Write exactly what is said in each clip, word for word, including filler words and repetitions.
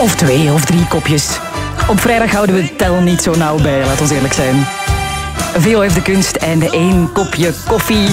Of twee of drie kopjes. Op vrijdag houden we het tel niet zo nauw bij, laat ons eerlijk zijn. V O heeft de kunst en één kopje koffie.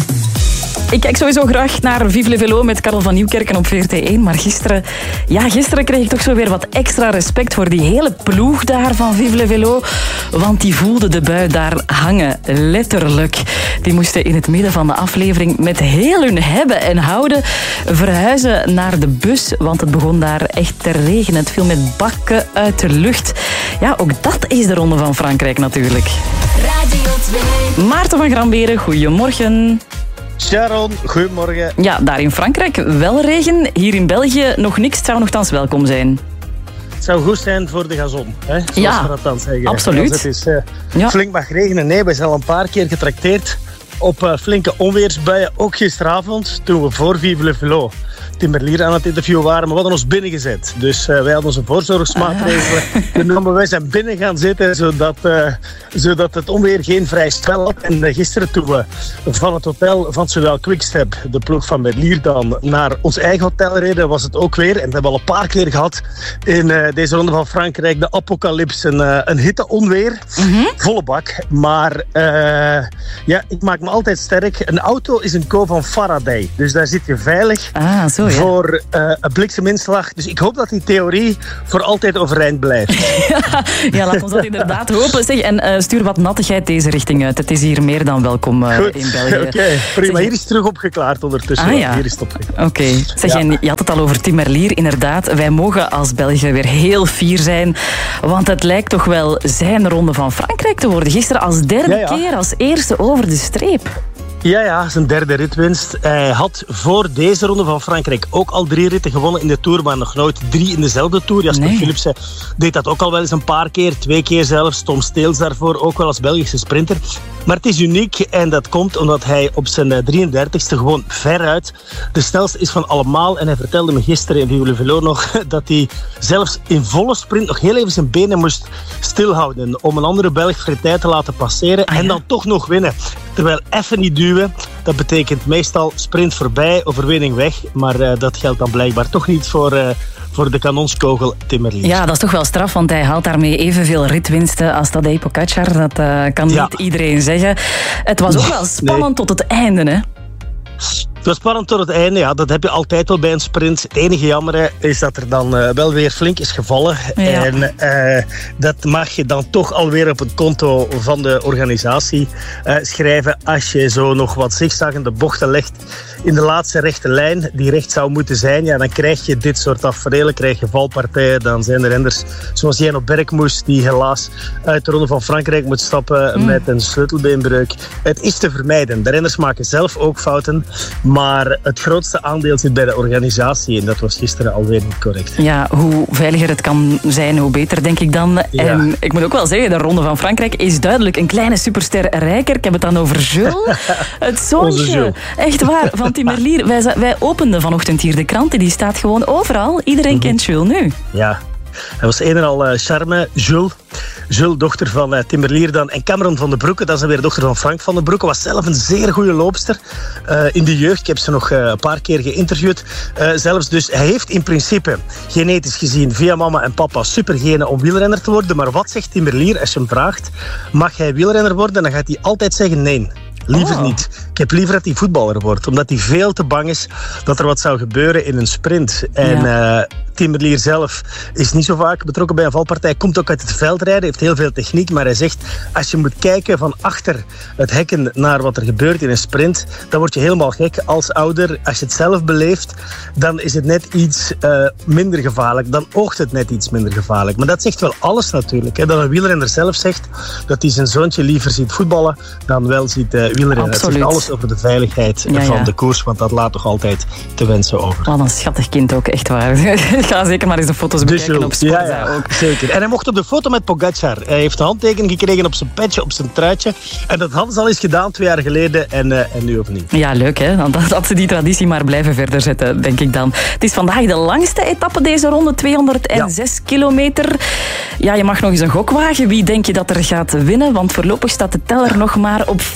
Ik kijk sowieso graag naar Vive le Velo met Karel van Nieuwkerken op V R T één. Maar gisteren, ja, gisteren kreeg ik toch zo weer wat extra respect voor die hele ploeg daar van Vive le Velo. Want die voelden de bui daar hangen, letterlijk. Die moesten in het midden van de aflevering met heel hun hebben en houden verhuizen naar de bus. Want het begon daar echt te regenen. Het viel met bakken uit de lucht. Ja, ook dat is de Ronde van Frankrijk natuurlijk. Radio twee. Maarten van Gramberen, goedemorgen. Sharon, goedemorgen. Ja, daar in Frankrijk wel regen. Hier in België nog niks. Het zou nogthans welkom zijn. Het zou goed zijn voor de gazon, hè? Zoals ja, we dat dan zeggen. absoluut. Als het is uh, ja. flink mag regenen. Nee, we zijn al een paar keer getrakteerd op uh, flinke onweersbuien. Ook gisteravond, toen we voor Vive le Velo Timmerlier aan het interview waren, maar we hadden ons binnengezet. Dus uh, wij hadden onze voorzorgsmaatregelen genomen. Wij zijn binnen gaan zitten, zodat, uh, zodat het onweer geen vrij spel had. En uh, gisteren toen we van het hotel van zowel Quickstep, de ploeg van Merlier dan, naar ons eigen hotel reden, was het ook weer, en dat hebben we al een paar keer gehad in uh, deze Ronde van Frankrijk, de apocalyps, een, uh, een hitte onweer. Mm-hmm. Volle bak. Maar uh, ja, ik maak me altijd sterk. Een auto is een co van Faraday. Dus daar zit je veilig. Ah, zo. Ja. Voor uh, een blikseminslag. Dus ik hoop dat die theorie voor altijd overeind blijft. Ja, laat ons dat inderdaad hopen. Zeg, en uh, stuur wat nattigheid deze richting uit. Het is hier meer dan welkom uh, in België. Oké, okay, prima. Zeg, hier is het terug opgeklaard ondertussen. Ah, ja. Hier is het opgeklaard. Oké. Okay. Zeg, ja. je had het al over Timmerlier. Inderdaad, wij mogen als België weer heel fier zijn. Want het lijkt toch wel zijn Ronde van Frankrijk te worden. Gisteren als derde ja, ja. keer, als eerste over de streep. Ja, ja, zijn derde ritwinst. Hij had voor deze Ronde van Frankrijk ook al drie ritten gewonnen in de Tour, maar nog nooit drie in dezelfde Tour. Jasper nee. Philipsen deed dat ook al wel eens een paar keer, twee keer zelfs. Tom Steels daarvoor, ook wel als Belgische sprinter. Maar het is uniek en dat komt omdat hij op zijn drieëndertigste gewoon veruit de snelste is van allemaal. En hij vertelde me gisteren in Vive le Velo nog dat hij zelfs in volle sprint nog heel even zijn benen moest stilhouden om een andere Belg vrij te laten passeren ah, ja. en dan toch nog winnen. Terwijl even niet duwen, dat betekent meestal sprint voorbij, overwinning weg. Maar uh, dat geldt dan blijkbaar toch niet voor... Uh, voor de kanonskogel Timmerlier. Ja, dat is toch wel straf, want hij haalt daarmee evenveel ritwinsten als Tadej Pogačar. Dat uh, kan ja. niet iedereen zeggen. Het was ook wel spannend nee. tot het einde, hè? Het was spannend tot het einde, ja. Dat heb je altijd wel bij een sprint. Het enige jammer is dat er dan uh, wel weer flink is gevallen. Ja. En uh, dat mag je dan toch alweer op het konto van de organisatie uh, schrijven. Als je zo nog wat zigzaggende bochten legt in de laatste rechte lijn, die recht zou moeten zijn, ja, dan krijg je dit soort taferelen, krijg je valpartijen. Dan zijn er renners zoals Jeno Bergmoes, die helaas uit de Ronde van Frankrijk moet stappen mm. met een sleutelbeenbreuk. Het is te vermijden. De renners maken zelf ook fouten. Maar het grootste aandeel zit bij de organisatie. En dat was gisteren alweer niet correct. Ja, hoe veiliger het kan zijn, hoe beter, denk ik dan. Ja. En ik moet ook wel zeggen, de Ronde van Frankrijk is duidelijk een kleine superster rijker. Ik heb het dan over Jules. Het zoontje. Echt waar, van Timmerlier. Wij, wij openden vanochtend hier de krant. Die staat gewoon overal. Iedereen mm-hmm. kent Jules nu. Ja. Hij was een en al uh, charme. Jules. Jules, dochter van uh, Timmerlier dan. En Cameron van den Broeke, dat is dan weer dochter van Frank van den Broeke. Was zelf een zeer goede loopster uh, in de jeugd. Ik heb ze nog uh, een paar keer geïnterviewd. Uh, zelfs dus, hij heeft in principe genetisch gezien via mama en papa supergenen om wielrenner te worden. Maar wat zegt Timmerlier als je hem vraagt? Mag hij wielrenner worden? Dan gaat hij altijd zeggen nee. Liever oh. niet. Ik heb liever dat hij voetballer wordt. Omdat hij veel te bang is dat er wat zou gebeuren in een sprint. En ja. uh, Timmerlier zelf is niet zo vaak betrokken bij een valpartij. Komt ook uit het veldrijden, heeft heel veel techniek. Maar hij zegt, als je moet kijken van achter het hekken naar wat er gebeurt in een sprint, dan word je helemaal gek als ouder. Als je het zelf beleeft, dan is het net iets uh, minder gevaarlijk. Dan oogt het net iets minder gevaarlijk. Maar dat zegt wel alles natuurlijk. Hè. Dat een wielrenner zelf zegt dat hij zijn zoontje liever ziet voetballen dan wel ziet uh, wielrennen. Het zegt alles over de veiligheid ja, van ja. de koers, want dat laat toch altijd te wensen over. Wat een schattig kind ook, echt waar. Ik ga zeker maar eens de foto's bekijken dus, op Sporza ja, ja, ook. Zeker. En hij mocht op de foto met Pogačar. Hij heeft een handtekening gekregen op zijn petje, op zijn truitje. En dat hadden ze al eens gedaan twee jaar geleden en, uh, en nu opnieuw. Ja, leuk hè. Dat, dat ze die traditie maar blijven verder zetten, denk ik dan. Het is vandaag de langste etappe deze ronde, tweehonderdzes ja. kilometer. Ja, je mag nog eens een gok wagen. Wie denk je dat er gaat winnen? Want voorlopig staat de teller nog maar op vier.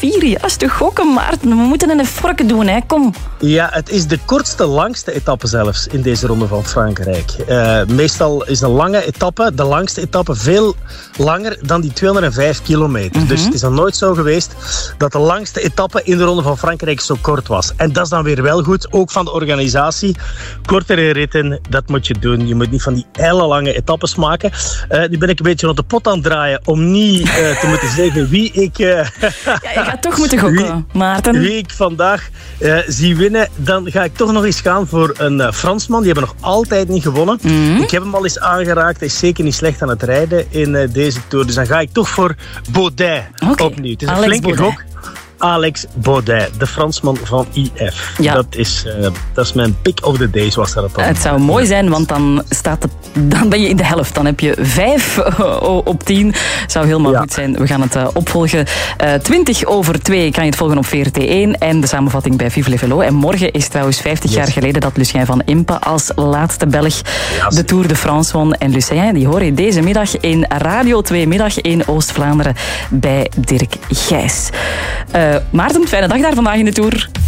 was te gokken, Maarten. We moeten een efforke doen, hè. Kom. Ja, het is de kortste, langste etappe zelfs in deze ronde van Frankrijk. Uh, meestal is een lange etappe, de langste etappe, veel langer dan die tweehonderdvijf kilometer. Mm-hmm. Dus het is nog nooit zo geweest dat de langste etappe in de ronde van Frankrijk zo kort was. En dat is dan weer wel goed, ook van de organisatie. Kortere ritten, dat moet je doen. Je moet niet van die hele lange etappes maken. Uh, nu ben ik een beetje rond de pot aan het draaien om niet uh, te moeten zeggen wie ik... Uh, ja, je gaat toch moeten gokken, wie, Maarten. Wie ik vandaag uh, zie winnen, dan ga ik toch nog eens gaan voor een uh, Fransman. Die hebben nog altijd niet gewonnen. Mm-hmm. Ik heb hem al eens aangeraakt. Hij is zeker niet slecht aan het rijden in uh, deze Tour. Dus dan ga ik toch voor Baudet okay. opnieuw. Het is een Alex flinke Baudet. gok. Alex Baudet, de Fransman van I F. Ja. Dat, is, uh, dat is mijn pick of the day, zoals dat dan. Het zou mooi zijn, want dan, staat het, dan ben je in de helft. Dan heb je vijf op tien. Zou helemaal ja. goed zijn. We gaan het uh, opvolgen. Uh, twintig over twee kan je het volgen op V R T één. En de samenvatting bij Vive le Velo. En morgen is trouwens vijftig yes. jaar geleden dat Lucien van Impe als laatste Belg ja, de Tour de France won. En Lucien, die hoor je deze middag in Radio twee middag in Oost-Vlaanderen bij Dirk Gijs. Uh, Maarten, fijne dag daar vandaag in de Tour.